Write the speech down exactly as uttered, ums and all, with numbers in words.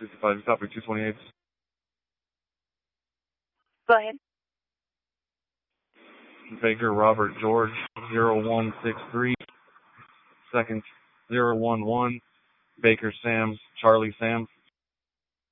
sixty-five, copy two twenty-eight. Go ahead. Baker Robert George, zero one six three. Second, zero one one. Baker Sam, Charlie Sam.